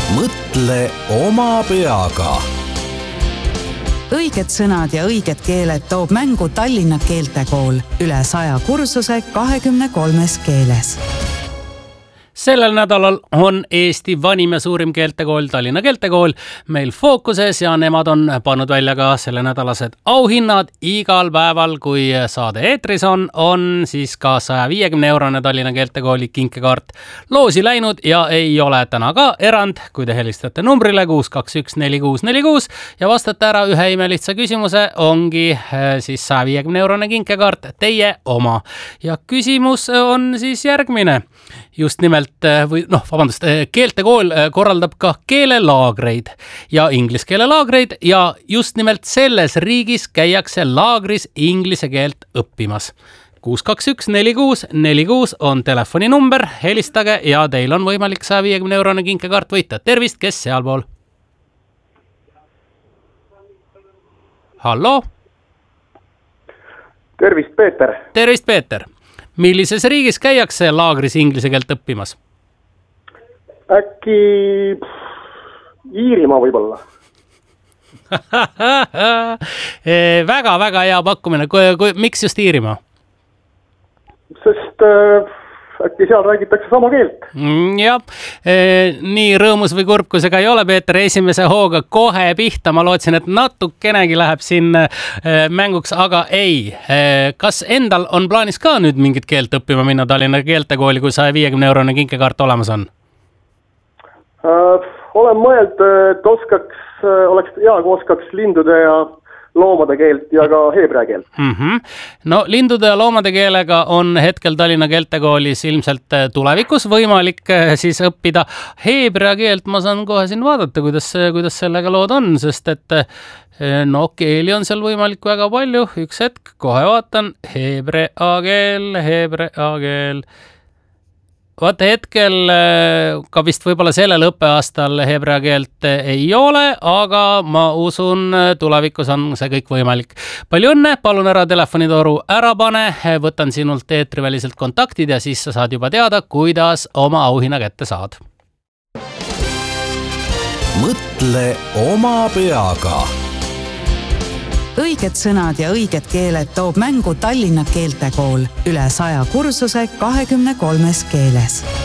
mõtle oma peaga. Õiged sõnad ja õiged keeled toob mängu Tallinna keeltekool. Üle 100 kursuse 23 keeles. Sellel nädalal on Eesti vanim ja suurim keeltekool Tallinna keeltekool meil fookuses ja nemad on pannud välja ka selle nädalased auhinnad. Igal päeval, kui saade eetris on siis ka 150 € Tallinna keeltekooli kinkekaart loosi läinud ja ei ole täna ka erand, kui te helistate numbrile 6214646 ja vastate ära ühe imelihtsa küsimuse, ongi siis 150 € kinkekaart teie oma. Ja küsimus on siis järgmine. Just nimelt keeltekool korraldab ka keelelaagreid ja inglise keele laagreid ja just nimelt selles riigis käiakse laagris inglise keelt õppimas. 6214646 on telefoninumber, helistage ja teil on võimalik 150 € kinkekaart võita. Tervist, kes sealpool? Hallo? Tervist, Peeter. Tervist, Peeter. Millises riigis käiakse laagris inglise keelt õppimas? Äkki Iirimaa võib-olla. Väga-väga hea pakkumine. Miks just Iirimaa? Sest äkki seal räägitakse sama keelt. Jah, nii rõõmus või kurb, kui see ka ei ole, Peeter, esimese hooga kohe pihta. Ma lootsin, et natukenegi läheb siin mänguks, aga ei. Kas endal on plaanis ka nüüd mingit keelt õppima minna Tallinna keeltekooli, kui 150 € kinkekaart olemas on? Olen mõeld, et oleks hea, kui oskaks lindude ja loomade keelt ja ka heebrea keelt. No lindude ja loomade keelega on hetkel Tallinna keeltekoolis ilmselt tulevikus võimalik siis õppida. Heebrea keelt ma saan kohe siin vaadata, kuidas sellega lood on, sest et keeli on seal võimalik väga palju. Üks hetk, kohe vaatan. Heebrea keel. Vaata hetkel ka vist võib-olla sellel õppeaastal heebrea keelt ei ole, aga ma usun, tulevikus on see kõik võimalik. Palju õnne, palun ära telefonitoru ära pane, võtan sinult eetriväliselt kontaktid ja siis sa saad juba teada, kuidas oma auhinna kätte saad. Mõtle oma peaga. Õiged sõnad ja õiged keeled toob mängu Tallinna keeltekool. Üle 100 kursuse 23 keeles.